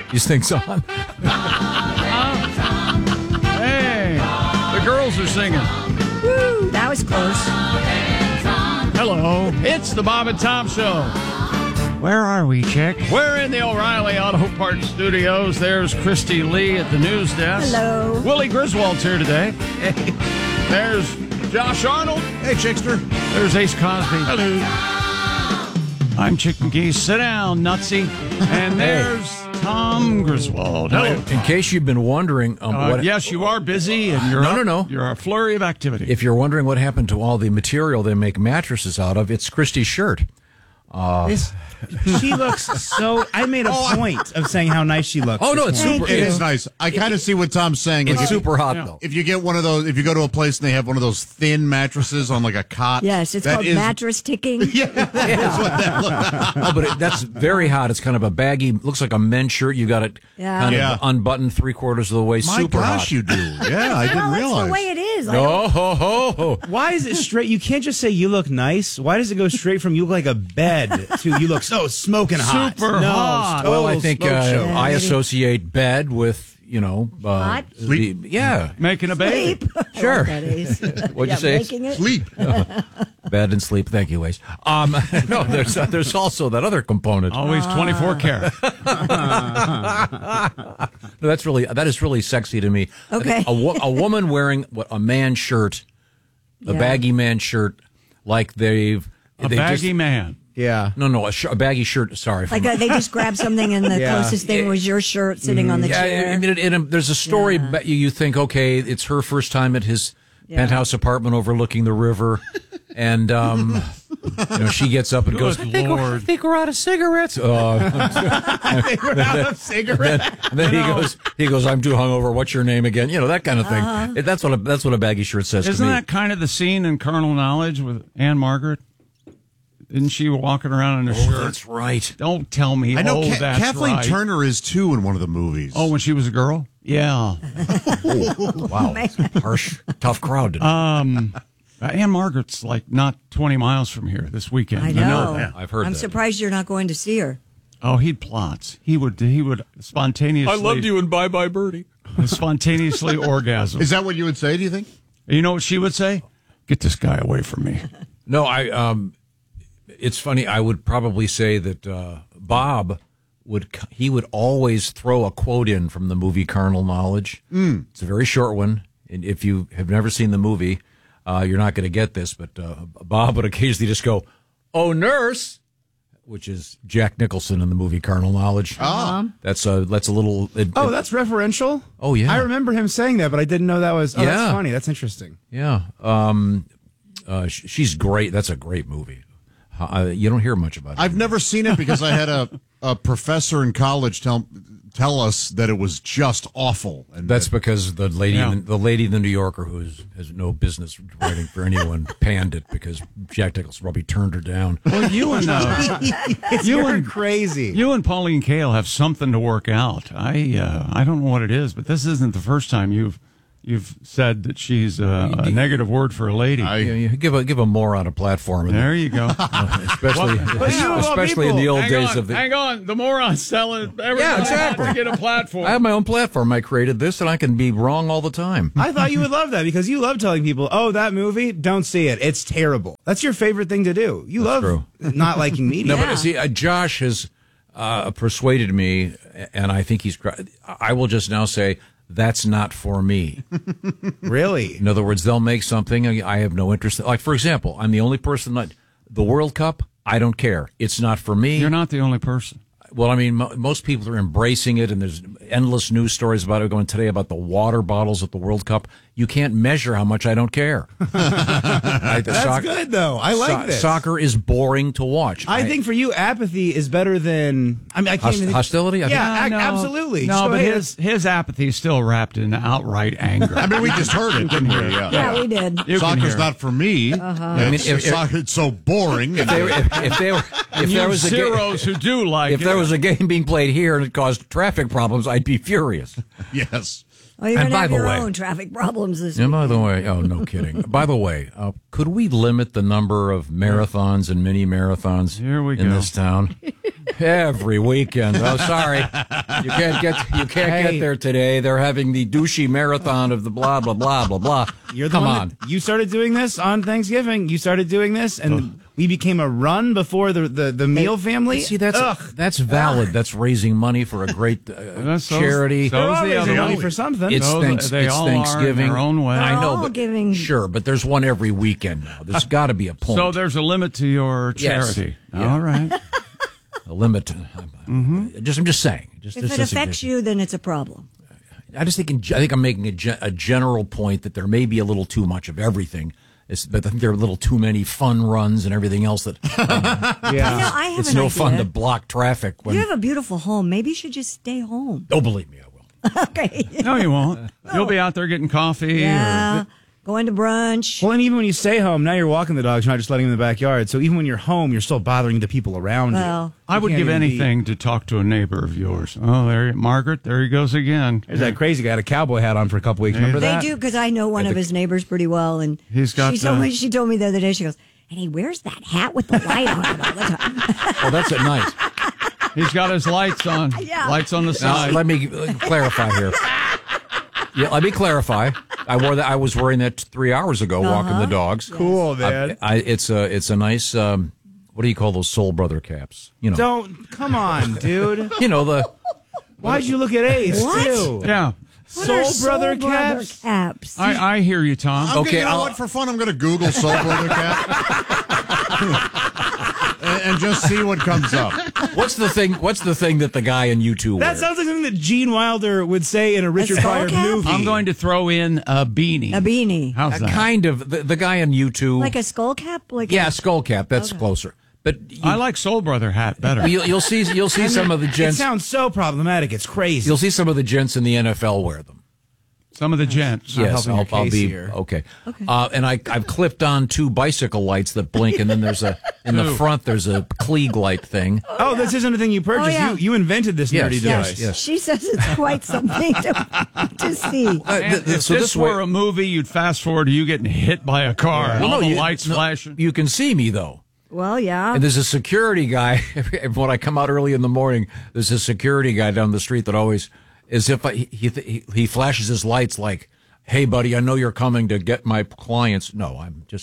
these things on. Hey, the girls are singing. Woo, that was close. Hello, it's the Bob and Tom Show. Where are we, Chick? We're in the O'Reilly Auto Parts Studios. There's Christy Lee at the news desk. Hello. Willie Griswold's here today. Hey. There's Josh Arnold. Hey, Chickster. There's Ace Cosby. Hello. I'm Chick McGee. Sit down, Nutsy. And there's Tom Griswold. Hello. In case you've been wondering, yes, you are busy, and you're No. You're a flurry of activity. If you're wondering what happened to all the material they make mattresses out of, it's Christy's shirt. She looks so... I made a point of saying how nice she looks. Oh, no, it's Thank super. you. It is nice. I kind of see what Tom's saying. It's Like, super hot, yeah. though. If you get one of those, if you go to a place and they have one of those thin mattresses on like a cot. Yes, it's called mattress ticking. Oh, but that's very hot. It's kind of a baggy, looks like a men's shirt. You got it kind of unbuttoned 3/4 of the way. My super gosh, hot. you do. Yeah, I didn't Well, realize. that's the way it is. I Oh, ho, ho, ho. Why is it straight? You can't just say you look nice. Why does it go straight from you look like a bed to you look so smoking hot? Super hot. Well, I think smoke show. I associate bed with, Hot? Sleep. yeah. Making a baby. Sleep. Sure. That is. What'd you say? Making it. Sleep. Bed and sleep. Thank you, Waze. No, there's also that other component. Always 24 karat. No, that is really sexy to me. Okay. A woman wearing a man shirt, a Yeah. baggy man shirt, like A baggy man. Yeah. No, a baggy shirt. Sorry, Like they just grabbed something and the Yeah. closest thing was your shirt sitting on the chair. I mean, there's a story. Yeah. You think, okay, it's her first time at his penthouse apartment overlooking the river, and she gets up and goes, Good I Lord. think we're out of cigarettes. Cigarette. Then he goes, I'm too hungover. What's your name again? That kind of thing. That's what a baggy shirt says Isn't to me. that kind of the scene in Carnal Knowledge with Anne Margaret? Isn't she walking around in her shirt? That's right. Don't tell me. I know that's Kathleen right. Turner is too in one of the movies. Oh, when she was a girl? Yeah. Wow. Harsh, tough crowd. Anne Margaret's like not 20 miles from here this weekend. I You know. that. I've heard I'm that. surprised you're not going to see her. Oh, he'd plots. He would spontaneously. in Bye Bye Birdie. Spontaneously orgasm. Is that what you would say, do you think? You know what she would say? Get this guy away from me. No, it's funny. I would probably say that Bob would always throw a quote in from the movie Carnal Knowledge. It's a very short one, and if you have never seen the movie, you're not going to get this. But Bob would occasionally just go, "Oh, nurse," which is Jack Nicholson in the movie Carnal Knowledge. That's a little. Oh, that's referential? Oh, yeah. I remember him saying that, but I didn't know that was... Oh, Yeah. that's funny. That's interesting. Yeah. She's great. That's a great movie. You don't hear much about it. I've never seen it because I had a professor in college tell us that it was just awful. And That's because the lady, Yeah. in the New Yorker, who has no business writing for anyone, panned it because Jack Nicholson probably turned her down. Well, you and You're crazy. you and Pauline Kael have something to work out. I don't know what it is, but this isn't the first time you've said that she's a negative word for a lady. You give a moron a platform. And There you go. especially you of all especially in the old days of the. Hang on, the moron's selling everybody Yeah, exactly. to get a platform. I have my own platform. I created this, and I can be wrong all the time. I thought you would love that because you love telling people, oh, that movie, don't see it. It's terrible. That's your favorite thing to do. You love true. not liking media. No, but see, Josh has persuaded me, and I think I will just now say that's not for me. Really? In other words, they'll make something I have no interest in. Like, for example, I'm the only person that the World Cup, I don't care. It's not for me. You're not the only person. Well, I mean, most people are embracing it, and there's endless news stories about it going today about the water bottles at the World Cup. You can't measure how much I don't care. That's good, though. I like this. Soccer is boring to watch. I think for you, apathy is better than... I mean, I can't even think... Hostility? I think- Yeah, No. absolutely. No, Just go but ahead. his apathy is still wrapped in outright anger. I mean, we just heard it, didn't we? Yeah, we did. You can Soccer's hear it. not for me. I mean, It's so boring. if there was a game, zeros who do like if it. there was a game being played here and it caused traffic problems, I'd be furious. Yes. Oh, you're And going to by have the your way- own traffic problems this And week. by the way, oh, no kidding. By the way, could we limit the number of marathons and mini marathons Here we in go. this town? Every weekend. Oh, sorry. You can't get there today. They're having the douchey marathon of the blah, blah, blah, blah, blah. You're the Come one on. that- you started doing this on Thanksgiving. You started doing this, and we became a run before the meal family. See, that's valid. That's raising money for a great charity. so- They're So's the always other money one. for something. It's, They it's all are in Thanksgiving. their own way. I know, all but giving- sure, but there's one every weekend now. There's got to be a point. So there's a limit to your Yes. charity. Yeah. All right. a limit. I'm just saying. If it affects you, then it's a problem. I think I'm making a general point that there may be a little too much of everything. But I think there are a little too many fun runs and everything else that I know, I have it's an no idea. fun to block traffic. When You have a beautiful home. Maybe you should just stay home. oh, believe me, I will. Okay. No, you won't. You'll be out there getting coffee. Yeah. Going to brunch. Well, and even when you stay home, now you're walking the dogs, you're not just letting them in the backyard. So even when you're home, you're still bothering the people around Well, you. I would You can't give even anything to talk to a neighbor of yours. Oh, Margaret, there he goes again. There's that crazy guy had a cowboy hat on for a couple weeks. Remember They that? do, because I know one of his neighbors pretty well, and He's got she told me the other day. She goes, and he wears that hat with the light on it all the time. Oh, that's at night. He's got his lights on. Yeah. Lights on the Now, side. let me clarify here. Yeah, let me clarify. I wore that. I was wearing that 3 hours ago, walking the dogs. Cool, man. It's a nice. What do you call those Soul Brother caps? You know. Don't come on, dude. You know the. Why'd you look at Ace What? too? Yeah. What are Soul Brother Brother caps. caps? I hear you, Tom. Okay, you know what? For fun, I'm going to Google Soul Brother Cat and just see what comes up. What's the thing that the guy in U2 That wears? sounds like something that Gene Wilder would say in a Richard skull Pryor cap? movie. I'm going to throw in a beanie. A beanie. How's that? Kind of the guy in U2. Like a skull cap? Like yeah, skull cap. That's closer. But I like Soul Brother hat better. you'll see some of the It gents. sounds so problematic. It's crazy. You'll see some of the gents in the NFL wear them. Some of the gents. Not Yes, helping your I'll case be here. okay. And I've clipped on 2 bicycle lights that blink, and then there's in the front there's a Klieg light thing. Oh, this isn't a thing you purchased. yeah. You invented this Yes, nerdy yes, device. yes. She says it's quite something to see. If So this were a movie, you'd fast forward to you getting hit by a car. and all the lights flashing. You can see me though. Well, yeah. And there's a security guy. When I come out early in the morning, there's a security guy down the street that always, as if he flashes his lights like, "Hey, buddy, I know you're coming to get my clients." No,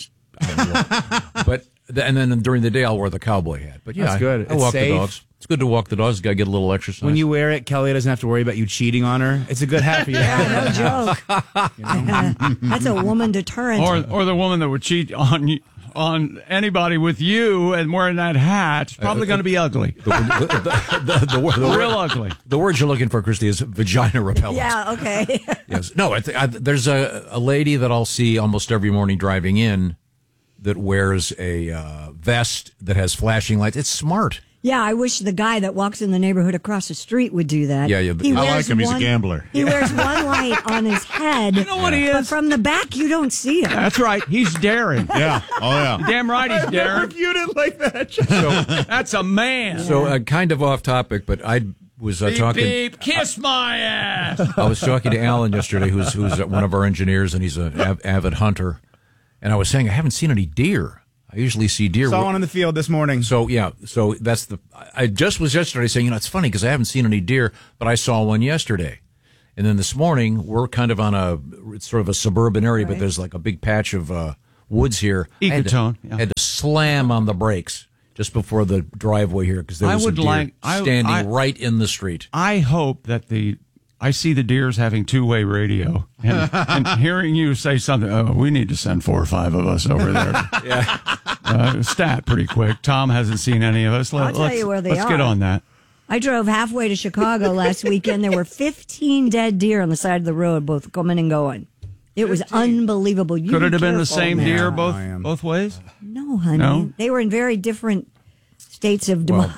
but and then during the day I'll wear the cowboy hat. But yeah, That's good. I It's walk safe. the dogs. It's good to walk the dogs. Got to get a little exercise. When you wear it, Kelly doesn't have to worry about you cheating on her. It's a good hat for you to have. No joke. That's a woman deterrent. Or the woman that would cheat on anybody with you and wearing that hat is probably going to be ugly. the Real ugly. The word you're looking for, Christy, is vagina repellent. Yeah, okay. Yes. No, there's a lady that I'll see almost every morning driving in that wears a vest that has flashing lights. It's smart. Yeah, I wish the guy that walks in the neighborhood across the street would do that. Yeah, He I wears like him. He's a gambler. He wears one light on his head. You know what he But is? from the back, you don't see him. That's right. He's daring. Yeah. Oh, yeah. Damn right he's daring. Viewed it like that. That's a man. So kind of off topic, but I was talking. Beep, kiss my ass. I was talking to Alan yesterday, who's one of our engineers, and he's an avid hunter. And I was saying I haven't seen any deer. I usually see deer. Saw one in the field this morning. So yeah, so that's I just was yesterday saying, it's funny because I haven't seen any deer, but I saw one yesterday. And then this morning we're kind of on it's sort of a suburban area, but there's like a big patch of woods here. Ecotone. I had to slam on the brakes just before the driveway here because there was a deer standing right in the street. I hope that I see the deers having two-way radio and hearing you say something. Oh, we need to send 4 or 5 of us over there. Yeah. Stat pretty quick. Tom hasn't seen any of us. I'll tell you where they let's get are. on that. I drove halfway to Chicago last weekend. There were 15 dead deer on the side of the road, both coming and going. It was unbelievable. You Could it be have been the careful, same man. deer I am. both ways? No, honey. No? They were in very different states of demise.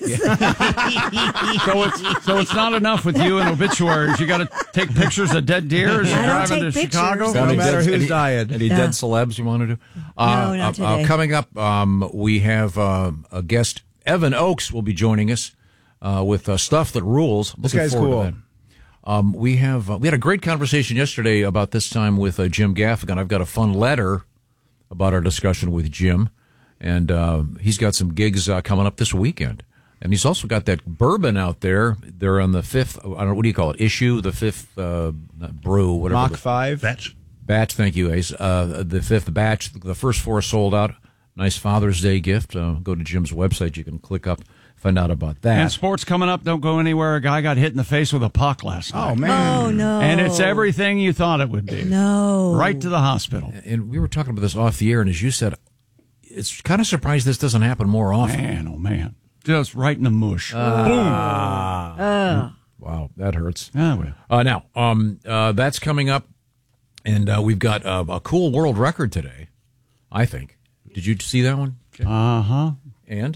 So it's not enough with you and obituaries. You got to take pictures of dead deer as you're I don't driving to take Chicago. pictures. No Any matter who's any- dying. Any Yeah. dead celebs you want to do? No, not today. Coming up, we have a guest. Evan Oakes will be joining us with Stuff That Rules. This Looking guy's forward to cool. that. We had a great conversation yesterday about this time with Jim Gaffigan. I've got a fun letter about our discussion with Jim, and he's got some gigs coming up this weekend. And he's also got that bourbon out there. They're on the fifth, I don't know, what do you call it? Issue, the fifth brew, whatever. Mach 5. Batch, thank you, Ace. The fifth batch, the first 4 sold out. Nice Father's Day gift. Go to Jim's website. You can click up, find out about that. And sports coming up. Don't go anywhere. A guy got hit in the face with a puck last night. Oh, man. Oh, no. And it's everything you thought it would be. No. Right to the hospital. And we were talking about this off the air, and as you said, it's kind of surprised this doesn't happen more often. Man, oh, man. Just right in the mush. Boom. Wow, that hurts. Oh, well. Now, that's coming up, and we've got a cool world record today, I think. Did you see that one? Uh-huh. And?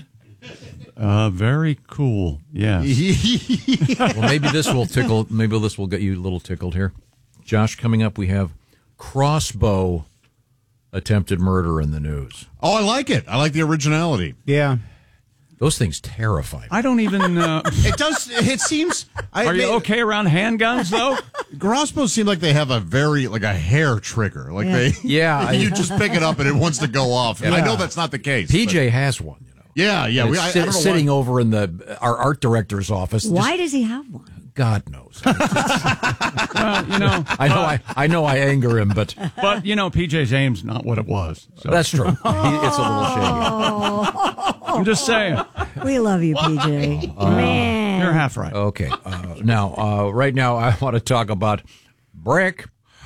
Very cool. Yes. Well, maybe this will tickle. Maybe this will get you a little tickled here. Josh, coming up, we have crossbow attempted murder in the news. Oh, I like it. I like the originality. Yeah. Those things terrify me. I don't even... It does. It seems. Are you okay around handguns, though? Crossbows seem like they have a hair trigger. Like Yeah. you just pick it up and it wants to go off. And I know that's not the case. PJ has one, you know. Yeah. I don't know sitting over in our art director's office. Why does he have one? God knows. You know... I know I anger him, but But, PJ's aim's not what it was. So. that's true. It's a little shady. I'm just saying. We love you, PJ. Man. You're half right. Okay. Right now, I want to talk about Brick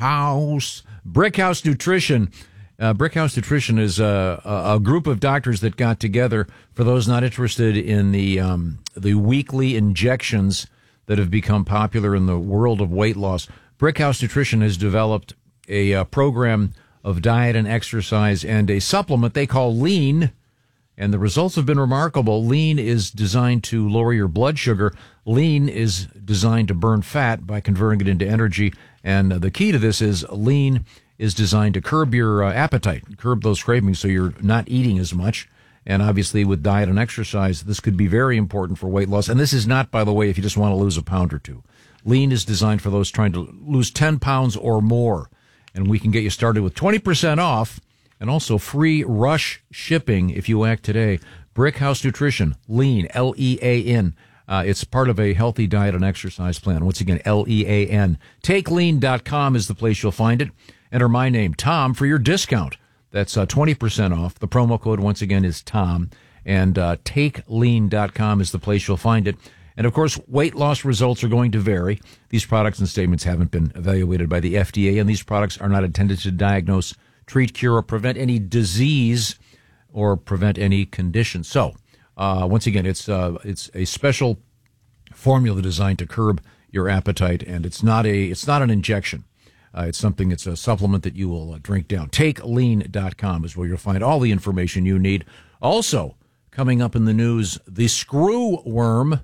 House Nutrition. Brick House Nutrition is a group of doctors that got together. For those not interested in the weekly injections that have become popular in the world of weight loss, Brick House Nutrition has developed a program of diet and exercise and a supplement they call Lean. And the results have been remarkable. Lean is designed to lower your blood sugar. Lean is designed to burn fat by converting it into energy. And the key to this is Lean is designed to curb your appetite, curb those cravings so you're not eating as much. And obviously with diet and exercise, this could be very important for weight loss. And this is not, by the way, if you just want to lose a pound or two. Lean is designed for those trying to lose 10 pounds or more. And we can get you started with 20% off. And also free rush shipping if you act today. Brick House Nutrition, Lean, L-E-A-N. It's part of a healthy diet and exercise plan. Once again, L-E-A-N. TakeLean.com is the place you'll find it. Enter my name, Tom, for your discount. That's 20% off. The promo code, once again, is Tom. And TakeLean.com is the place you'll find it. And, of course, weight loss results are going to vary. These products and statements haven't been evaluated by the FDA, and these products are not intended to diagnose, treat, cure, or prevent any disease or prevent any condition. So, once again, it's a special formula designed to curb your appetite, and it's not an injection. It's a supplement that you will drink down. TakeLean.com is where you'll find all the information you need. Also, coming up in the news, the screw worm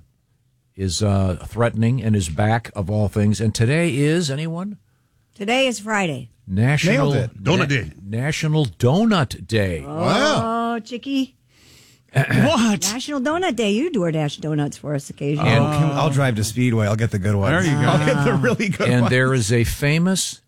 is threatening and is back, of all things. And today is, anyone? Today is Friday. National Donut Day. National Donut Day. Oh, Chicky. What? National Donut Day. You DoorDash donuts for us occasionally. I'll drive to Speedway. I'll get the good ones. There you go. I'll get the really good And ones. there is a famous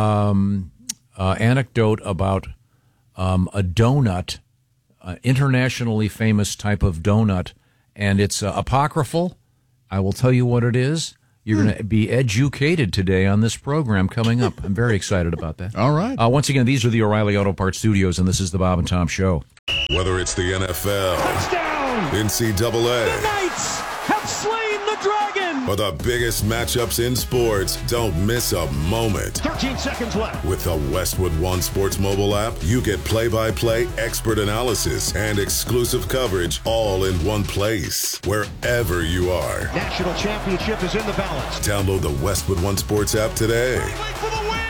anecdote about a donut, internationally famous type of donut, and it's apocryphal. I will tell you what it is. You're going to be educated today on this program coming up. I'm very excited about that. All right. Once again, these are the O'Reilly Auto Parts Studios, and this is the Bob and Tom Show. Whether it's the NFL, Touchdown! NCAA, The Knights have slain the dragon! or the biggest matchups in sports, don't miss a moment. 13 seconds left. With the Westwood One Sports mobile app, you get play-by-play expert analysis and exclusive coverage all in one place, wherever you are. National championship is in the balance. Download the Westwood One Sports app today. For the win!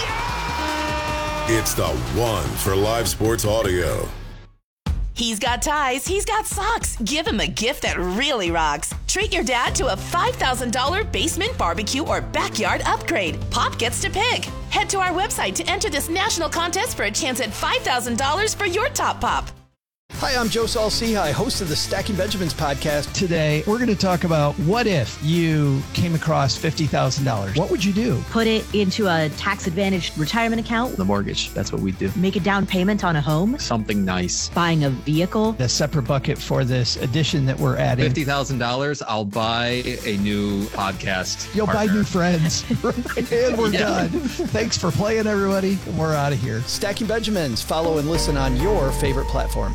It's the one for live sports audio. He's got ties, he's got socks. Give him a gift that really rocks. Treat your dad to a $5,000 basement barbecue or backyard upgrade. Pop gets to pick. Head to our website to enter this national contest for a chance at $5,000 for your top pop. Hi, I'm Joe Saul-Sehy, host of the Stacking Benjamins podcast. Today, we're going to talk about what if you came across $50,000? What would you do? Put it into a tax-advantaged retirement account. The mortgage. That's what we do. Make a down payment on a home. Something nice. Buying a vehicle. A separate bucket for this addition that we're adding. $50,000, I'll buy a new podcast. You'll partner. buy new friends. And we're done. Thanks for playing, everybody. We're out of here. Stacking Benjamins. Follow and listen on your favorite platform.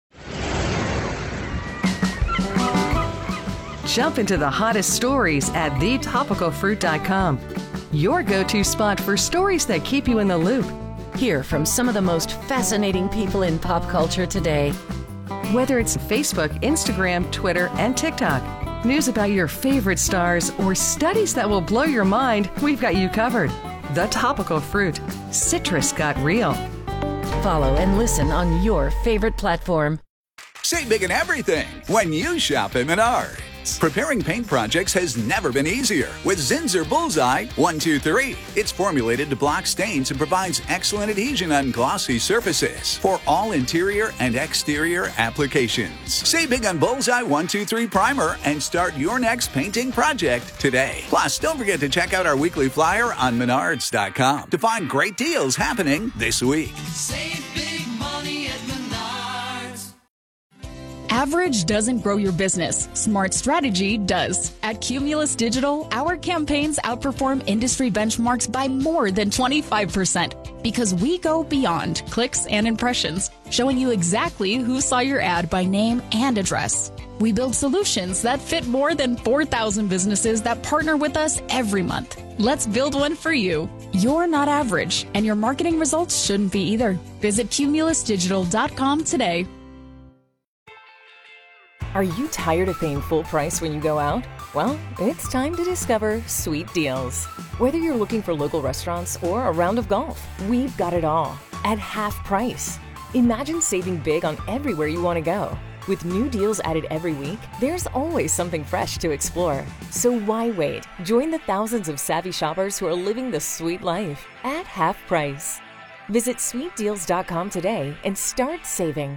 Jump into the hottest stories at thetopicalfruit.com. Your go-to spot for stories that keep you in the loop. Hear from some of the most fascinating people in pop culture today. Whether it's Facebook, Instagram, Twitter, and TikTok, news about your favorite stars, or studies that will blow your mind, we've got you covered. The Topical Fruit. Citrus got real. Follow and listen on your favorite platform. Save big in everything when you shop at Menards. Preparing paint projects has never been easier with Zinsser Bullseye 123. It's formulated to block stains and provides excellent adhesion on glossy surfaces for all interior and exterior applications. Save big on Bullseye 123 Primer and start your next painting project today. Plus, don't forget to check out our weekly flyer on Menards.com to find great deals happening this week. Save big money at Menards. Average doesn't grow your business. Smart strategy does. At Cumulus Digital, our campaigns outperform industry benchmarks by more than 25% because we go beyond clicks and impressions, showing you exactly who saw your ad by name and address. We build solutions that fit more than 4,000 businesses that partner with us every month. Let's build one for you. You're not average, and your marketing results shouldn't be either. Visit cumulusdigital.com today. Are you tired of paying full price when you go out? Well, it's time to discover Sweet Deals. Whether you're looking for local restaurants or a round of golf, we've got it all at half price. Imagine saving big on everywhere you want to go. With new deals added every week, there's always something fresh to explore. So why wait? Join the thousands of savvy shoppers who are living the sweet life at half price. Visit sweetdeals.com today and start saving.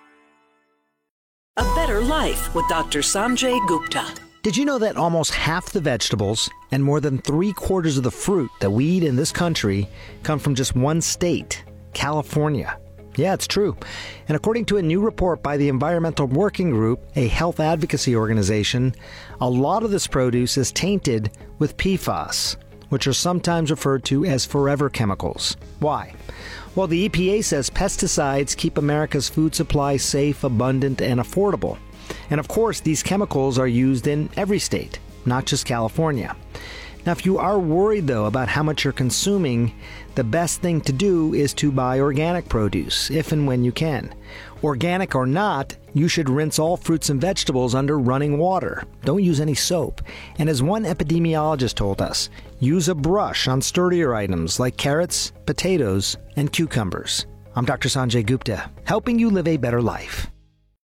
A Better Life with Dr. Sanjay Gupta. Did you know that almost half the vegetables and more than 3/4 of the fruit that we eat in this country come from just one state, California? Yeah, it's true. And according to a new report by the Environmental Working Group, a health advocacy organization, a lot of this produce is tainted with PFAS, which are sometimes referred to as forever chemicals. Why? Well, the EPA says pesticides keep America's food supply safe, abundant, and affordable. And of course, these chemicals are used in every state, not just California. Now, if you are worried, though, about how much you're consuming, the best thing to do is to buy organic produce, if and when you can. Organic or not, you should rinse all fruits and vegetables under running water. Don't use any soap. And as one epidemiologist told us, use a brush on sturdier items like carrots, potatoes, and cucumbers. I'm Dr. Sanjay Gupta, helping you live a better life.